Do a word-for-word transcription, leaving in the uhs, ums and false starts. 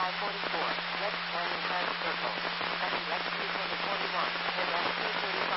five forty-four, left turn inside the circle. Copy left two twenty forty-one, and left two thirty